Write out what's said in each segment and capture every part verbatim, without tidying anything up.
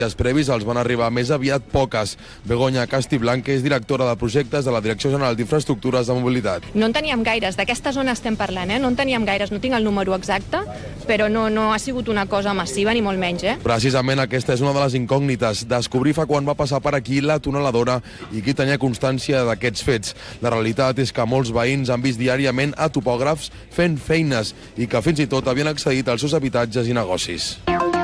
Els previs els van arribar més aviat poques. Begoña Castiblanca és directora de projectes de la Direcció General d'Infraestructures de Mobilitat. No en teníem gaires, d'aquesta zona estem parlant, eh? no en teníem gaires, no tinc el número exacte, però no, no ha sigut una cosa massiva ni molt menys. Eh? Precisament aquesta és una de les incògnites, descobrir fa quan va passar per aquí la tuneladora i qui tenia constància d'aquests fets. La realitat és que molts veïns han vist diàriament a topògrafs fent feines i que fins i tot havien accedit als seus habitatges i negocis.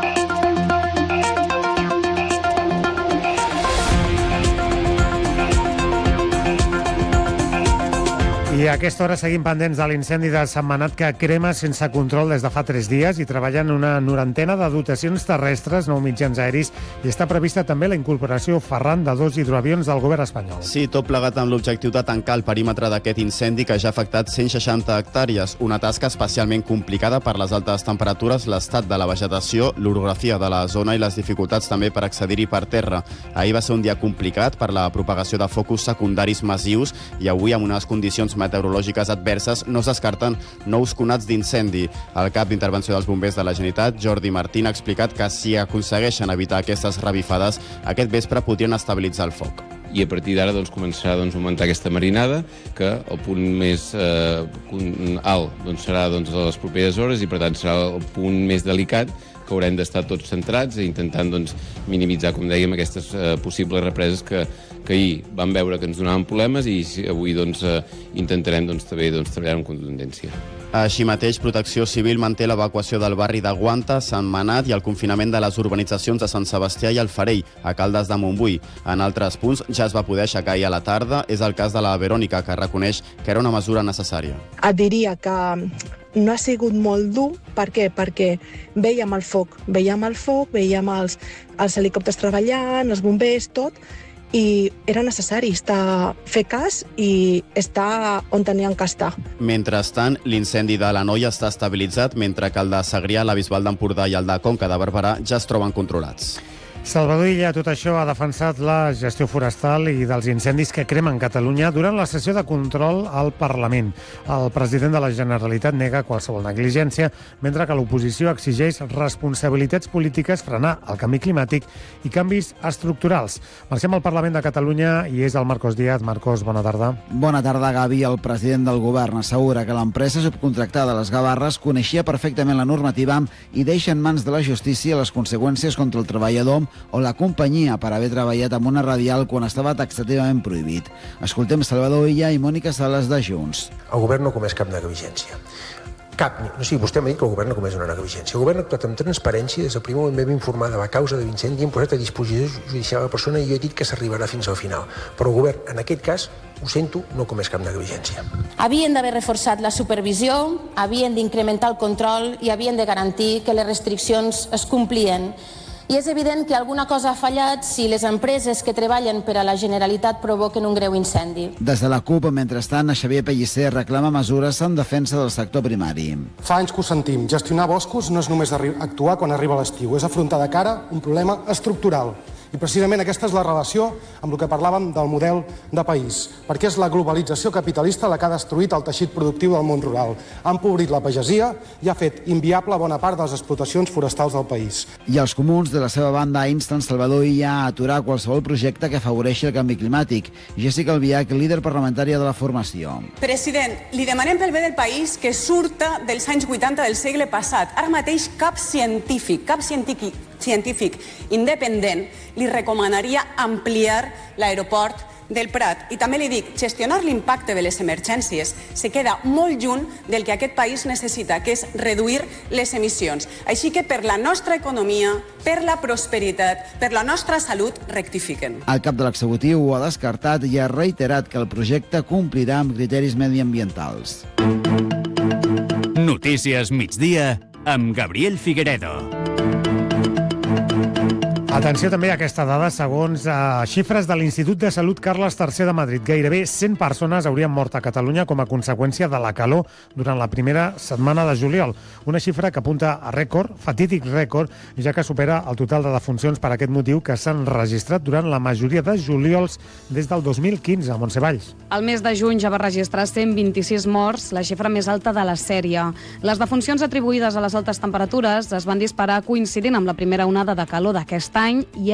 I a aquesta hora seguim pendents de l'incendi de Sentmenat que crema sense control des de fa tres dies i treballen una norantena de dotacions terrestres, nou mitjans aeris, i està prevista també la incorporació, Ferran, de dos hidroavions del govern espanyol. Sí, tot plegat amb l'objectiu de tancar el perímetre d'aquest incendi que ja ha afectat cent seixanta hectàrees, una tasca especialment complicada per les altes temperatures, l'estat de la vegetació, l'orografia de la zona i les dificultats també per accedir-hi per terra. Ahir va ser un dia complicat per la propagació de focus secundaris massius i avui, amb unes condicions meteorològiques adverses, no es descarten nous conats d'incendi. El cap d'intervenció dels bombers de la Generalitat, Jordi Martín, ha explicat que si aconsegueixen evitar aquestes revifades, aquest vespre podrien estabilitzar el foc. I a partir d'ara doncs, començarà doncs, a augmentar aquesta marinada, que el punt més eh, alt doncs, serà doncs, a les properes hores i per tant serà el punt més delicat, que haurem d'estar tots centrats i intentant doncs, minimitzar, com dèiem, aquestes eh, possibles represes que, que ahir vam veure que ens donaven problemes i avui doncs, eh, intentarem doncs, també doncs, treballar amb contundència. Així mateix, Protecció Civil manté l'evacuació del barri de Guanta, Sentmenat i el confinament de les urbanitzacions de Sant Sebastià i el Farell, a Caldes de Montbui. En altres punts ja es va poder aixecar ahir a la tarda. És el cas de la Verònica, que reconeix que era una mesura necessària. Et diria que no ha sigut molt dur. Per què? Perquè veiem el foc, veiem el foc, veiem els, els helicòpters treballant, els bombers, tot, i era necessari estar, fer cas i estar on tenien que estar. Mentrestant, l'incendi de l'Anoia està estabilitzat, mentre que el de Segrià, la Bisbal d'Empordà i el de Conca de Barberà ja es troben controlats. Salvador Illa, tot això, ha defensat la gestió forestal i dels incendis que cremen Catalunya durant la sessió de control al Parlament. El president de la Generalitat nega qualsevol negligència, mentre que l'oposició exigeix responsabilitats polítiques, frenar el canvi climàtic i canvis estructurals. Marxem al Parlament de Catalunya i és el Marcos Díaz. Marcos, bona tarda. Bona tarda, Gavi. El president del govern assegura que l'empresa subcontractada a les Gavarres coneixia perfectament la normativa i deixa en mans de la justícia les conseqüències contra el treballador o la companyia per haver treballat amb una radial quan estava taxativament prohibit. Escoltem Salvador Illa i Mònica Sales de Junts. El govern no comès cap negligència. Cap. No sigui, vostè m'ha dit que el govern no comès una negligència. El govern ha actuat amb transparència, des del primer moment vam informar de la causa de l'incendi i hem posat a disposició judicial a la persona i jo he dit que s'arribarà fins al final. Però el govern, en aquest cas, ho sento, no comès cap negligència. Havien d'haver reforçat la supervisió, havien d'incrementar el control i havien de garantir que les restriccions es complien. I és evident que alguna cosa ha fallat si les empreses que treballen per a la Generalitat provoquen un greu incendi. Des de la CUP, mentrestant, Xavier Pellicer reclama mesures en defensa del sector primari. Fa anys que ho sentim. Gestionar boscos no és només actuar quan arriba l'estiu, és afrontar de cara un problema estructural. I precisament aquesta és la relació amb el que parlàvem del model de país, perquè és la globalització capitalista la que ha destruït el teixit productiu del món rural, ha empobrit la pagesia i ha fet inviable bona part de les explotacions forestals del país. I els comuns, de la seva banda, insten Salvador Illa a aturar qualsevol projecte que afavoreixi el canvi climàtic. Jessica Albiach, líder parlamentària de la formació. President, li demanem pel bé del país que surta dels anys vuitanta del segle passat. Ara mateix cap científic, cap científic, científic independent li recomanaria ampliar l'aeroport del Prat. I també li dic, gestionar l'impacte de les emergències se queda molt lluny del que aquest país necessita, que és reduir les emissions. Així que per la nostra economia, per la prosperitat, per la nostra salut, rectifiquen. El cap de l'executiu ho ha descartat i ha reiterat que el projecte complirà amb criteris mediambientals. Notícies migdia amb Gabriel Figueredo. Atenció també a aquesta dada, segons eh, xifres de l'Institut de Salut Carles tercer de Madrid. Gairebé cent persones haurien mort a Catalunya com a conseqüència de la calor durant la primera setmana de juliol. Una xifra que apunta a rècord, fatídic rècord, ja que supera el total de defuncions per aquest motiu que s'han registrat durant la majoria de juliols des del dos mil quinze, a Montse Valls. El mes de juny ja va registrar cent vint-i-sis morts, la xifra més alta de la sèrie. Les defuncions atribuïdes a les altes temperatures es van disparar coincidint amb la primera onada de calor d'aquest any i